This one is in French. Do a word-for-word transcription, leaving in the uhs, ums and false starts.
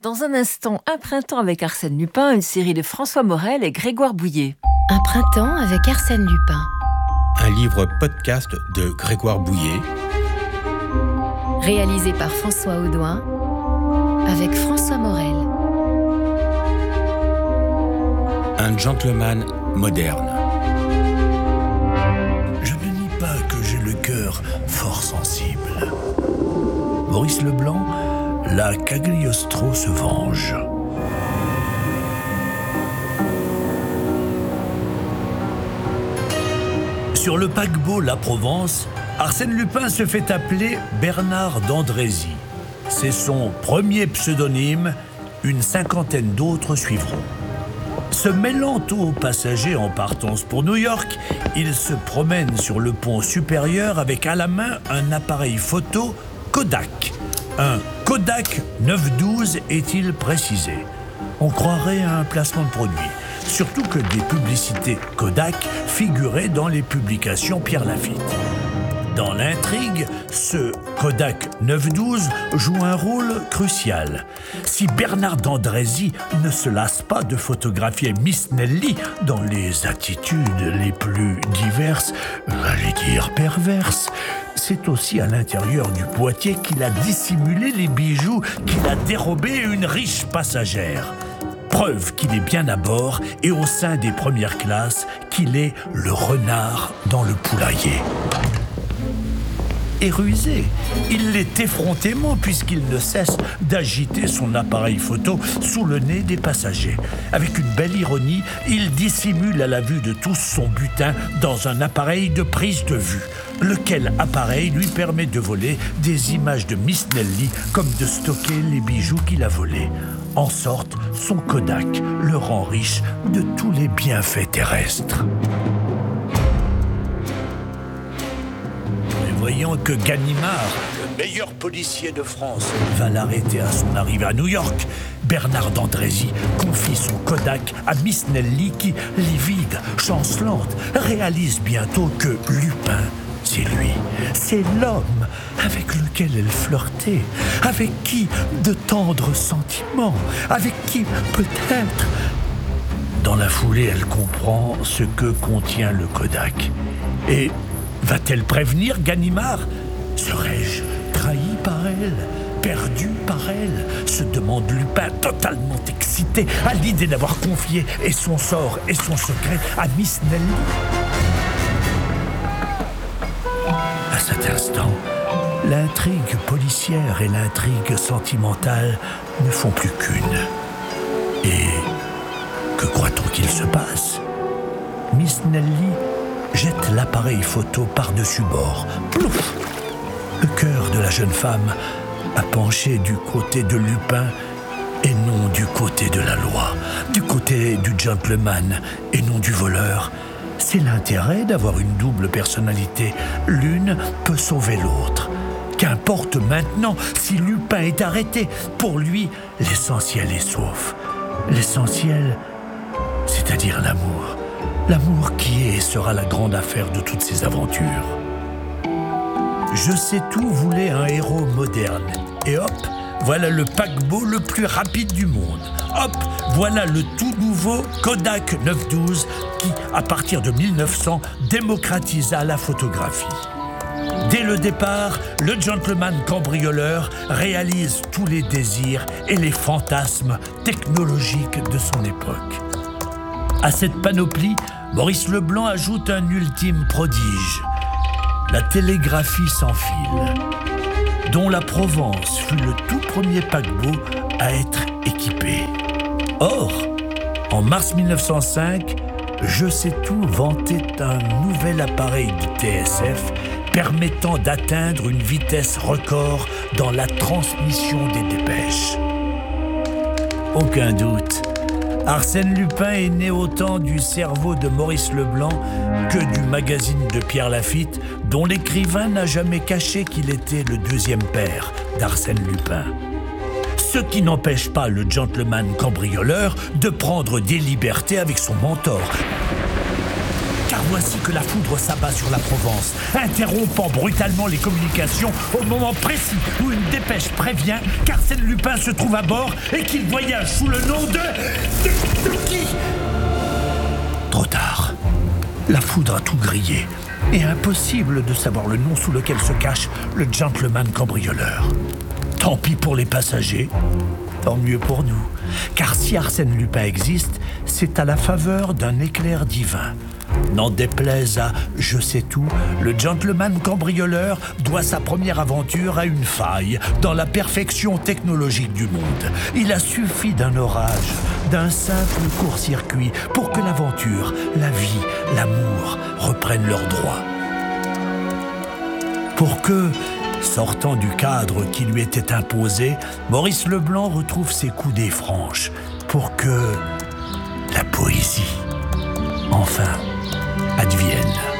Dans un instant, Un printemps avec Arsène Lupin, une série de François Morel et Grégoire Bouillet. Un printemps avec Arsène Lupin. Un livre podcast de Grégoire Bouillet. Réalisé par François Audouin avec François Morel. Un gentleman moderne. Je ne nie pas que j'ai le cœur fort sensible. Maurice Leblanc, la Cagliostro se venge. Sur le paquebot La Provence, Arsène Lupin se fait appeler Bernard d'Andrézy. C'est son premier pseudonyme, une cinquantaine d'autres suivront. Se mêlant aux passagers en partance pour New York, il se promène sur le pont supérieur avec à la main un appareil photo Kodak. Un Kodak neuf douze est-il précisé. On croirait à un placement de produit. Surtout que des publicités Kodak figuraient dans les publications Pierre Lafitte. Dans l'intrigue, ce Kodak neuf douze joue un rôle crucial. Si Bernard d'Andrézy ne se lasse pas de photographier Miss Nelly dans les attitudes les plus diverses, j'allais dire perverses, c'est aussi à l'intérieur du boîtier qu'il a dissimulé les bijoux qu'il a dérobés à une riche passagère. Preuve qu'il est bien à bord et au sein des premières classes, qu'il est le renard dans le poulailler. Et rusé, il l'est effrontément puisqu'il ne cesse d'agiter son appareil photo sous le nez des passagers. Avec une belle ironie, il dissimule à la vue de tous son butin dans un appareil de prise de vue, lequel appareil lui permet de voler des images de Miss Nelly comme de stocker les bijoux qu'il a volés. En sorte, son Kodak le rend riche de tous les bienfaits terrestres. Voyant que Ganimard, le meilleur policier de France, va l'arrêter à son arrivée à New York, Bernard d'Andrézy confie son Kodak à Miss Nelly qui, livide, chancelante, réalise bientôt que Lupin, c'est lui, c'est l'homme avec lequel elle flirtait, avec qui de tendres sentiments, avec qui peut-être... Dans la foulée, elle comprend ce que contient le Kodak. Et... va-t-elle prévenir Ganimard ? Serais-je trahi par elle ? Perdu par elle ? Se demande Lupin, totalement excité à l'idée d'avoir confié et son sort et son secret à Miss Nelly. À cet instant, l'intrigue policière et l'intrigue sentimentale ne font plus qu'une. Et que croit-on qu'il se passe ? Miss Nelly jette l'appareil photo par-dessus bord. Plouf ! Le cœur de la jeune femme a penché du côté de Lupin et non du côté de la loi, du côté du gentleman et non du voleur. C'est l'intérêt d'avoir une double personnalité. L'une peut sauver l'autre. Qu'importe maintenant si Lupin est arrêté. Pour lui, l'essentiel est sauf. L'essentiel, c'est-à-dire l'amour. L'amour qui est et sera la grande affaire de toutes ces aventures. Je sais tout voulait un héros moderne. Et hop, voilà le paquebot le plus rapide du monde. Hop, voilà le tout nouveau Kodak neuf douze qui, à partir de mille neuf cents, démocratisa la photographie. Dès le départ, le gentleman cambrioleur réalise tous les désirs et les fantasmes technologiques de son époque. À cette panoplie, Maurice Leblanc ajoute un ultime prodige, la télégraphie sans fil, dont la Provence fut le tout premier paquebot à être équipé. Or, en mars mille neuf cent cinq, Je sais tout vantait un nouvel appareil du T S F permettant d'atteindre une vitesse record dans la transmission des dépêches. Aucun doute. Arsène Lupin est né autant du cerveau de Maurice Leblanc que du magazine de Pierre Lafitte, dont l'écrivain n'a jamais caché qu'il était le deuxième père d'Arsène Lupin. Ce qui n'empêche pas le gentleman cambrioleur de prendre des libertés avec son mentor. Car voici que la foudre s'abat sur la Provence, interrompant brutalement les communications au moment précis où une dépêche prévient qu'Arsène Lupin se trouve à bord et qu'il voyage sous le nom de... de... de qui ? Trop tard. La foudre a tout grillé et impossible de savoir le nom sous lequel se cache le gentleman cambrioleur. Tant pis pour les passagers, tant mieux pour nous. Car si Arsène Lupin existe, c'est à la faveur d'un éclair divin. N'en déplaise à « je sais tout », le gentleman cambrioleur doit sa première aventure à une faille dans la perfection technologique du monde. Il a suffi d'un orage, d'un simple court-circuit pour que l'aventure, la vie, l'amour reprennent leurs droits. Pour que, sortant du cadre qui lui était imposé, Maurice Leblanc retrouve ses coudées franches. Pour que la poésie, enfin, advienne.